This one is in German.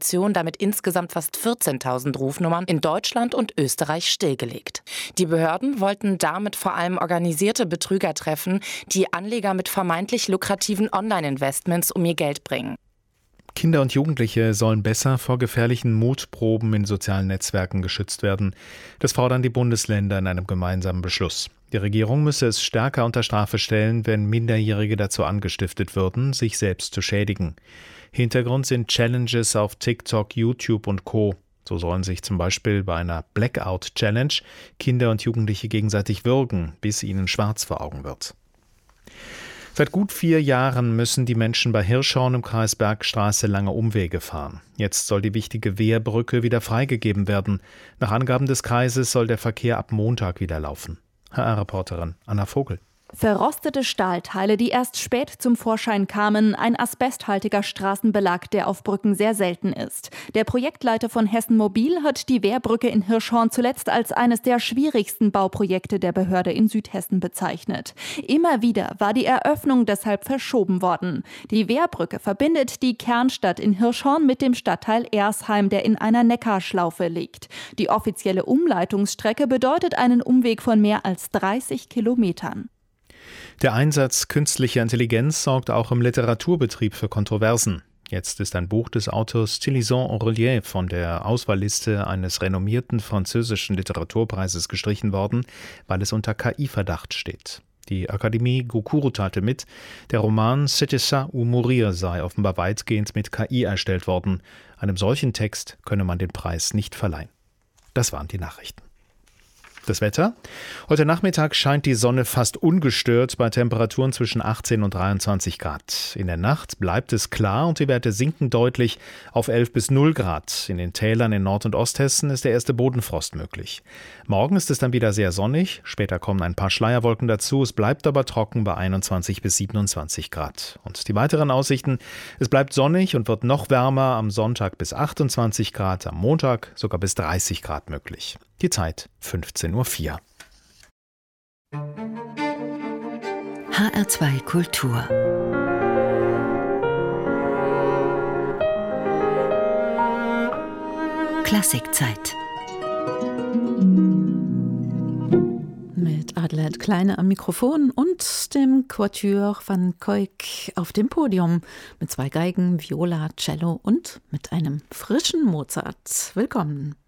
Aktion damit insgesamt fast 14.000 Rufnummern in Deutschland und Österreich stillgelegt. Die Behörden wollten damit vor allem organisierte Betrüger treffen, die Anleger mit vermeintlich lukrativen Online-Investments um ihr Geld bringen. Kinder und Jugendliche sollen besser vor gefährlichen Mutproben in sozialen Netzwerken geschützt werden. Das fordern die Bundesländer in einem gemeinsamen Beschluss. Die Regierung müsse es stärker unter Strafe stellen, wenn Minderjährige dazu angestiftet würden, sich selbst zu schädigen. Hintergrund sind Challenges auf TikTok, YouTube und Co. So sollen sich zum Beispiel bei einer Blackout-Challenge Kinder und Jugendliche gegenseitig würgen, bis ihnen schwarz vor Augen wird. Seit gut 4 Jahren müssen die Menschen bei Hirschhorn im Kreis Bergstraße lange Umwege fahren. Jetzt soll die wichtige Wehrbrücke wieder freigegeben werden. Nach Angaben des Kreises soll der Verkehr ab Montag wieder laufen. HR-Reporterin Anna Vogel. Verrostete Stahlteile, die erst spät zum Vorschein kamen, ein asbesthaltiger Straßenbelag, der auf Brücken sehr selten ist. Der Projektleiter von Hessen Mobil hat die Wehrbrücke in Hirschhorn zuletzt als eines der schwierigsten Bauprojekte der Behörde in Südhessen bezeichnet. Immer wieder war die Eröffnung deshalb verschoben worden. Die Wehrbrücke verbindet die Kernstadt in Hirschhorn mit dem Stadtteil Ersheim, der in einer Neckarschlaufe liegt. Die offizielle Umleitungsstrecke bedeutet einen Umweg von mehr als 30 Kilometern. Der Einsatz künstlicher Intelligenz sorgt auch im Literaturbetrieb für Kontroversen. Jetzt ist ein Buch des Autors Tillison Aurelier von der Auswahlliste eines renommierten französischen Literaturpreises gestrichen worden, weil es unter KI-Verdacht steht. Die Akademie Goncourt teilte mit, der Roman C'était ça ou mourir sei offenbar weitgehend mit KI erstellt worden. Einem solchen Text könne man den Preis nicht verleihen. Das waren die Nachrichten. Das Wetter? Heute Nachmittag scheint die Sonne fast ungestört bei Temperaturen zwischen 18 und 23 Grad. In der Nacht bleibt es klar und die Werte sinken deutlich auf 11 bis 0 Grad. In den Tälern in Nord- und Osthessen ist der erste Bodenfrost möglich. Morgen ist es dann wieder sehr sonnig, später kommen ein paar Schleierwolken dazu, es bleibt aber trocken bei 21 bis 27 Grad. Und die weiteren Aussichten: Es bleibt sonnig und wird noch wärmer, am Sonntag bis 28 Grad, am Montag sogar bis 30 Grad möglich. Die Zeit 15:04 Uhr. HR2 Kultur. Klassikzeit. Mit Adelheid Kleine am Mikrofon und dem Quatuor van Kuijk auf dem Podium mit 2 Geigen, Viola, Cello und mit einem frischen Mozart. Willkommen.